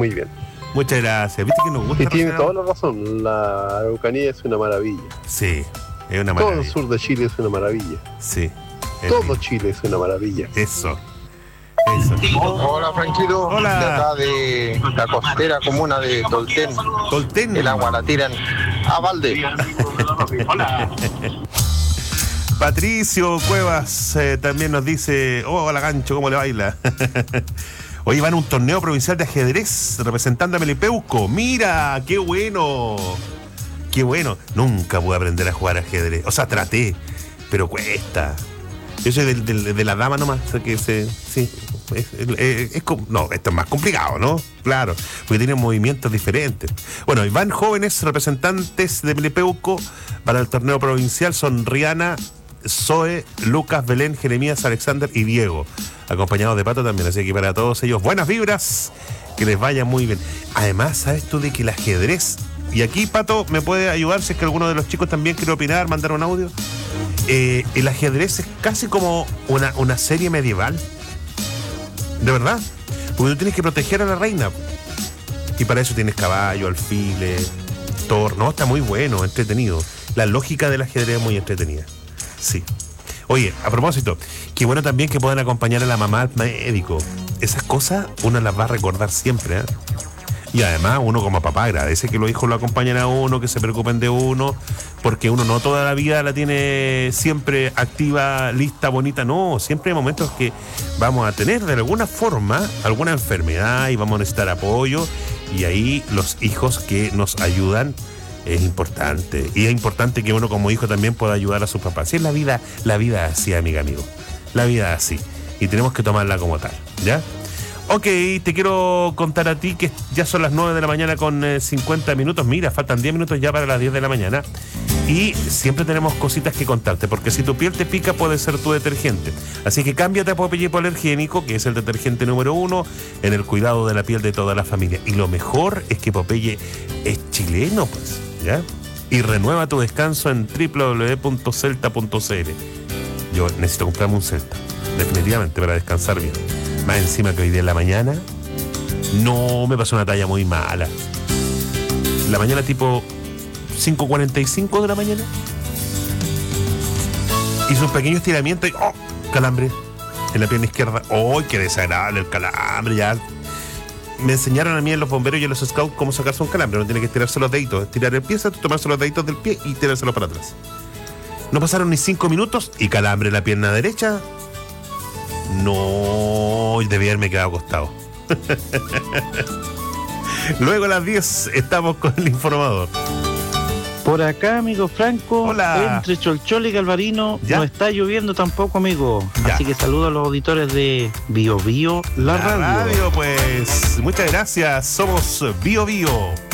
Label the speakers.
Speaker 1: muy bien.
Speaker 2: Muchas gracias. ¿Viste que nos gusta?
Speaker 1: Y tiene toda la razón, la Araucanía es una maravilla.
Speaker 2: Sí, es una
Speaker 1: Todo
Speaker 2: maravilla.
Speaker 1: el sur de Chile es una maravilla.
Speaker 2: Sí.
Speaker 1: Todo Chile es una maravilla.
Speaker 2: Eso.
Speaker 3: Hola, Franquito.
Speaker 2: Hola.
Speaker 3: De acá de la costera comuna de Tolten.
Speaker 2: Tolten.
Speaker 3: El agua la tiran a balde.
Speaker 2: Patricio Cuevas también nos dice, hola Gancho, ¿cómo le baila? Hoy van a un torneo provincial de ajedrez representando a Melipeuco. Mira, qué bueno. Qué bueno. Nunca pude aprender a jugar ajedrez. O sea, traté, pero cuesta. Yo soy de la dama nomás. O sea que sí. No, esto es más complicado, ¿no? Claro, porque tienen movimientos diferentes. Bueno, y van jóvenes representantes de Melipeuco para el torneo provincial. Son Rihanna, Zoe, Lucas, Belén, Jeremías, Alexander y Diego, acompañados de Pato también. Así que para todos ellos, buenas vibras, que les vaya muy bien. Además, ¿sabes tú de que el ajedrez, y aquí Pato me puede ayudar si es que alguno de los chicos también quiere opinar, mandar un audio? El ajedrez es casi como una serie medieval, de verdad, porque tú tienes que proteger a la reina y para eso tienes caballo, alfiles, torno. No, está muy bueno, entretenido. La lógica del ajedrez es muy entretenida. Sí. Oye, a propósito, qué bueno también que puedan acompañar a la mamá al médico. Esas cosas uno las va a recordar siempre, ¿eh? Y además uno como papá agradece que los hijos lo acompañen a uno, que se preocupen de uno, porque uno no toda la vida la tiene siempre activa, lista, bonita. No, siempre hay momentos que vamos a tener de alguna forma alguna enfermedad y vamos a necesitar apoyo, y ahí los hijos que nos ayudan es importante. Y es importante que uno como hijo también pueda ayudar a sus papás. Si es la vida así, amigo. La vida así. Y tenemos que tomarla como tal, ¿ya? Ok, te quiero contar a ti que ya son las 9 de la mañana con 50 minutos. Mira, faltan 10 minutos ya para las 10 de la mañana. Y siempre tenemos cositas que contarte, porque si tu piel te pica puede ser tu detergente. Así que cámbiate a Popeye Hipoalergénico, que es el detergente número 1 en el cuidado de la piel de toda la familia. Y lo mejor es que Popeye es chileno, pues, ¿ya? Y renueva tu descanso en www.celta.cl. Yo necesito comprarme un Celta, definitivamente, para descansar bien. Más encima que hoy día en la mañana, no, me pasó una talla muy mala. La mañana tipo 5:45 de la mañana. Hice un pequeño estiramiento y ¡oh! Calambre en la pierna izquierda. ¡Oh, qué desagradable el calambre! Ya me enseñaron a mí en los bomberos y en los scouts cómo sacarse un calambre. Uno tiene que estirarse los deditos, estirar el pie, tomarse los deditos del pie y tirárselo para atrás. No pasaron ni 5 minutos y calambre en la pierna derecha. No, debía haberme quedado acostado. Luego a las 10 estamos con el informador.
Speaker 4: Por acá, amigo Franco,
Speaker 2: hola.
Speaker 4: Entre Cholchol y Galvarino,
Speaker 2: ¿ya?
Speaker 4: No está lloviendo tampoco, amigo.
Speaker 2: Ya.
Speaker 4: Así que saludo a los auditores de Bio Bio, la radio.
Speaker 2: Pues, muchas gracias. Somos Bio Bio.